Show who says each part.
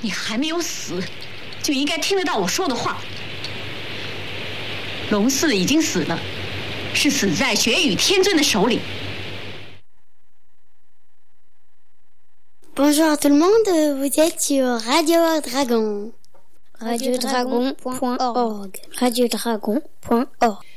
Speaker 1: 你还没有死，就应该听得到我说的话。龙四已经死了，是死在雪雨天尊的手里。
Speaker 2: Bonjour à tout le monde, vous êtes sur Radio Dragon. Radiodragon.org. Radiodragon.org.